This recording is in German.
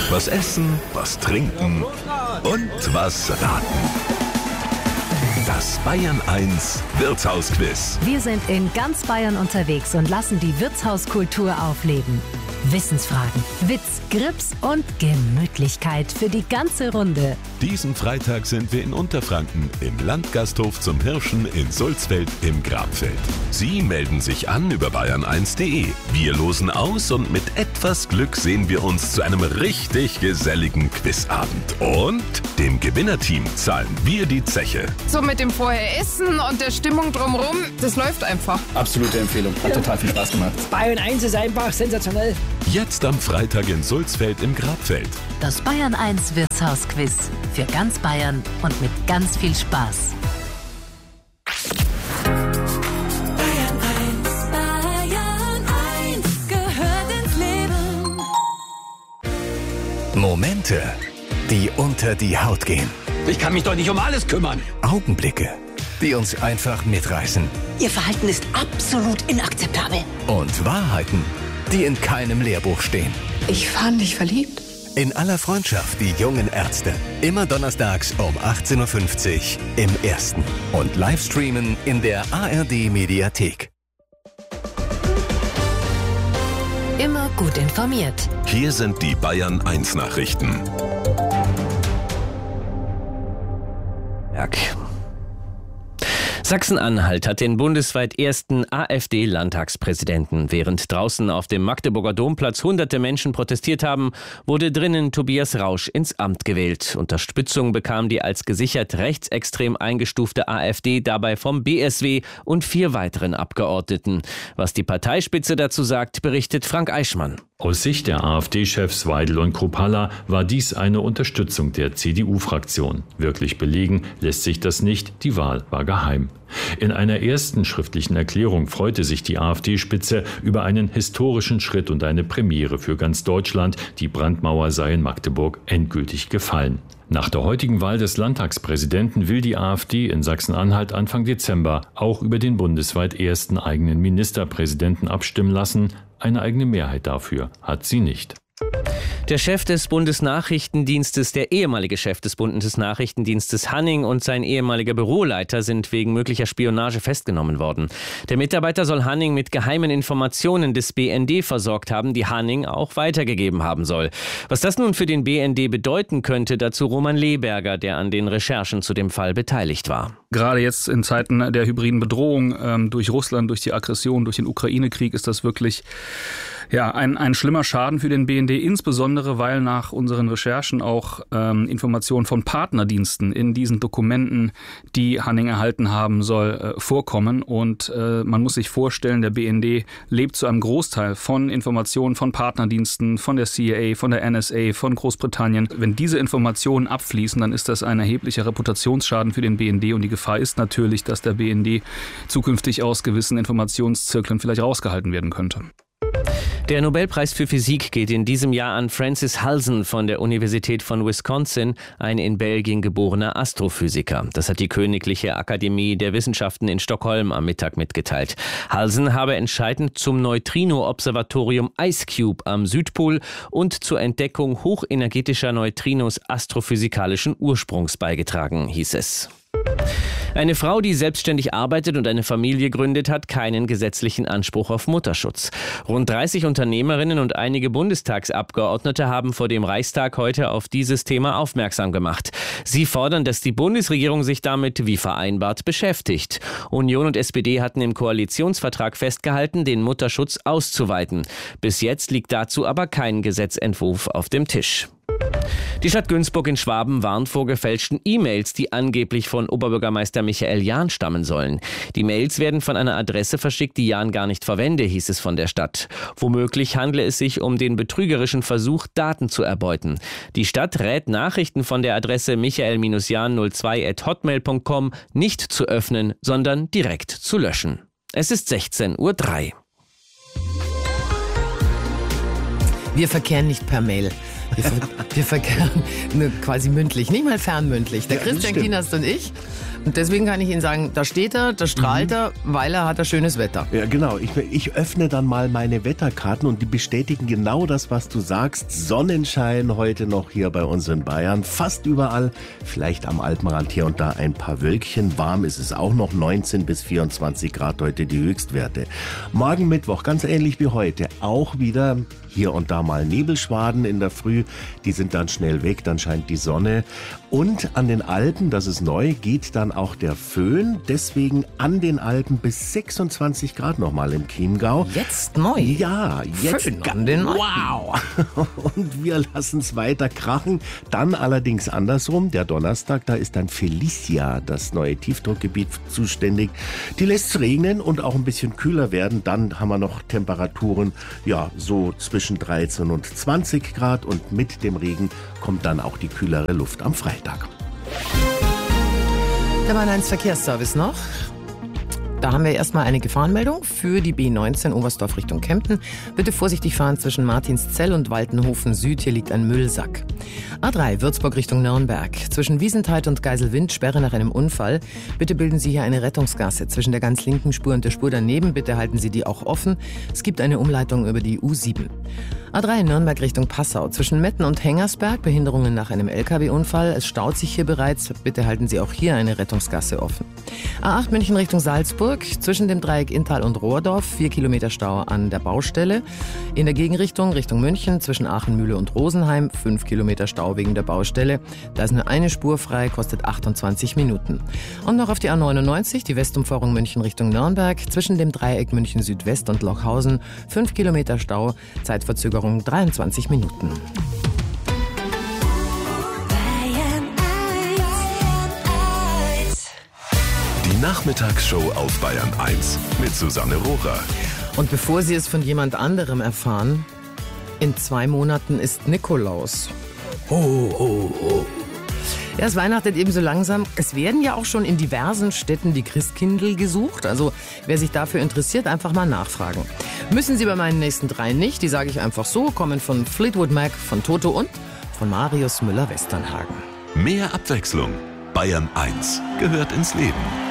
Was essen, was trinken und was raten. Das Bayern 1 Wirtshausquiz. Wir sind in ganz Bayern unterwegs und lassen die Wirtshauskultur aufleben. Wissensfragen, Witz, Grips und Gemütlichkeit für die ganze Runde. Diesen Freitag sind wir in Unterfranken im Landgasthof zum Hirschen in Sulzfeld im Grabfeld. Sie melden sich an über bayern1.de. Wir losen aus und mit etwas Glück sehen wir uns zu einem richtig geselligen Quizabend. Und dem Gewinnerteam zahlen wir die Zeche. So mit dem Vorher-Essen und der Stimmung drumherum, das läuft einfach. Absolute Empfehlung. Hat total viel Spaß gemacht. Bayern 1 ist einfach sensationell. Jetzt am Freitag in Sulzfeld im Grabfeld. Das Bayern 1 Wirtshausquiz. Für ganz Bayern und mit ganz viel Spaß. Bayern 1 gehört ins Leben. Momente, die unter die Haut gehen. Ich kann mich doch nicht um alles kümmern. Augenblicke, die uns einfach mitreißen. Ihr Verhalten ist absolut inakzeptabel. Und Wahrheiten, die in keinem Lehrbuch stehen. Ich war nicht verliebt. In aller Freundschaft, die jungen Ärzte. Immer donnerstags um 18.50 Uhr im Ersten. Und Livestreamen in der ARD-Mediathek. Immer gut informiert. Hier sind die Bayern 1 Nachrichten. Sachsen-Anhalt hat den bundesweit ersten AfD-Landtagspräsidenten. Während draußen auf dem Magdeburger Domplatz hunderte Menschen protestiert haben, wurde drinnen Tobias Rausch ins Amt gewählt. Unterstützung bekam die als gesichert rechtsextrem eingestufte AfD dabei vom BSW und 4 weiteren Abgeordneten. Was die Parteispitze dazu sagt, berichtet Frank Eichmann. Aus Sicht der AfD-Chefs Weidel und Kruppalla war dies eine Unterstützung der CDU-Fraktion. Wirklich belegen lässt sich das nicht, die Wahl war geheim. In einer ersten schriftlichen Erklärung freute sich die AfD-Spitze über einen historischen Schritt und eine Premiere für ganz Deutschland. Die Brandmauer sei in Magdeburg endgültig gefallen. Nach der heutigen Wahl des Landtagspräsidenten will die AfD in Sachsen-Anhalt Anfang Dezember auch über den bundesweit ersten eigenen Ministerpräsidenten abstimmen lassen. Eine eigene Mehrheit dafür hat sie nicht. Der Chef des Bundesnachrichtendienstes, der ehemalige Chef des Bundesnachrichtendienstes Hanning und sein ehemaliger Büroleiter sind wegen möglicher Spionage festgenommen worden. Der Mitarbeiter soll Hanning mit geheimen Informationen des BND versorgt haben, die Hanning auch weitergegeben haben soll. Was das nun für den BND bedeuten könnte, dazu Roman Leberger, der an den Recherchen zu dem Fall beteiligt war. Gerade jetzt in Zeiten der hybriden Bedrohung durch Russland, durch die Aggression, durch den Ukraine-Krieg ist das wirklich ein schlimmer Schaden für den BND, insbesondere weil nach unseren Recherchen auch Informationen von Partnerdiensten in diesen Dokumenten, die Hanning erhalten haben soll, vorkommen. Und man muss sich vorstellen, der BND lebt zu einem Großteil von Informationen von Partnerdiensten, von der CIA, von der NSA, von Großbritannien. Wenn diese Informationen abfließen, dann ist das ein erheblicher Reputationsschaden für den BND und die Gefahr ist natürlich, dass der BND zukünftig aus gewissen Informationszirkeln vielleicht rausgehalten werden könnte. Der Nobelpreis für Physik geht in diesem Jahr an Francis Halsen von der Universität von Wisconsin, ein in Belgien geborener Astrophysiker. Das hat die Königliche Akademie der Wissenschaften in Stockholm am Mittag mitgeteilt. Halsen habe entscheidend zum Neutrino-Observatorium IceCube am Südpol und zur Entdeckung hochenergetischer Neutrinos astrophysikalischen Ursprungs beigetragen, hieß es. Eine Frau, die selbstständig arbeitet und eine Familie gründet, hat keinen gesetzlichen Anspruch auf Mutterschutz. Rund 30 Unternehmerinnen und einige Bundestagsabgeordnete haben vor dem Reichstag heute auf dieses Thema aufmerksam gemacht. Sie fordern, dass die Bundesregierung sich damit wie vereinbart beschäftigt. Union und SPD hatten im Koalitionsvertrag festgehalten, den Mutterschutz auszuweiten. Bis jetzt liegt dazu aber kein Gesetzentwurf auf dem Tisch. Die Stadt Günzburg in Schwaben warnt vor gefälschten E-Mails, die angeblich von Oberbürgermeister Michael Jahn stammen sollen. Die Mails werden von einer Adresse verschickt, die Jahn gar nicht verwende, hieß es von der Stadt. Womöglich handle es sich um den betrügerischen Versuch, Daten zu erbeuten. Die Stadt rät, Nachrichten von der Adresse michael-jahn02@hotmail.com nicht zu öffnen, sondern direkt zu löschen. Es ist 16:03 Uhr. Wir verkehren nicht per Mail. Wir verkehren quasi mündlich, nicht mal fernmündlich. Der Christian Kienast und ich. Und deswegen kann ich Ihnen sagen, da steht er, da strahlt er, weil er hat ein schönes Wetter. Ja, genau. Ich öffne dann mal meine Wetterkarten und die bestätigen genau das, was du sagst. Sonnenschein heute noch hier bei uns in Bayern. Fast überall. Vielleicht am Alpenrand hier und da ein paar Wölkchen. Warm ist es auch noch. 19 bis 24 Grad heute die Höchstwerte. Morgen Mittwoch, ganz ähnlich wie heute. Auch wieder hier und da mal Nebelschwaden in der Früh. Die sind dann schnell weg, dann scheint die Sonne. Und an den Alpen, das ist neu, geht dann auch der Föhn. Deswegen an den Alpen bis 26 Grad nochmal im Chiemgau. Jetzt neu? Ja, jetzt. Föhn an den Alpen. Wow! Und wir lassen es weiter krachen. Dann allerdings andersrum. Der Donnerstag, da ist dann Felicia, das neue Tiefdruckgebiet, zuständig. Die lässt es regnen und auch ein bisschen kühler werden. Dann haben wir noch Temperaturen, ja, so zwischen 13 und 20 Grad. Und mit dem Regen kommt dann auch die kühlere Luft am Freitag. Der Bahn 1 Verkehrsservice noch. Da haben wir erstmal eine Gefahrenmeldung für die B19 Oberstdorf Richtung Kempten. Bitte vorsichtig fahren zwischen Martinszell und Waltenhofen Süd. Hier liegt ein Müllsack. A3 Würzburg Richtung Nürnberg. Zwischen Wiesenthal und Geiselwind Sperre nach einem Unfall. Bitte bilden Sie hier eine Rettungsgasse zwischen der ganz linken Spur und der Spur daneben. Bitte halten Sie die auch offen. Es gibt eine Umleitung über die U7. A3 Nürnberg Richtung Passau. Zwischen Metten und Hengersberg Behinderungen nach einem LKW-Unfall. Es staut sich hier bereits. Bitte halten Sie auch hier eine Rettungsgasse offen. A8 München Richtung Salzburg. Zwischen dem Dreieck Inntal und Rohrdorf 4 Kilometer Stau an der Baustelle. In der Gegenrichtung Richtung München zwischen Aachenmühle und Rosenheim 5 Kilometer Stau wegen der Baustelle. Da ist nur eine Spur frei, kostet 28 Minuten. Und noch auf die A99, die Westumfahrung München Richtung Nürnberg. Zwischen dem Dreieck München Südwest und Lochhausen 5 Kilometer Stau, Zeitverzögerung 23 Minuten. Die Nachmittagsshow auf Bayern 1 mit Susanne Rohrer. Und bevor Sie es von jemand anderem erfahren, in 2 Monaten ist Nikolaus. Ho, ho, ho. Ja, es weihnachtet eben so langsam. Es werden ja auch schon in diversen Städten die Christkindl gesucht. Also wer sich dafür interessiert, einfach mal nachfragen. Müssen Sie bei meinen nächsten 3 nicht, die sage ich einfach so, kommen von Fleetwood Mac, von Toto und von Marius Müller-Westernhagen. Mehr Abwechslung. Bayern 1 gehört ins Leben.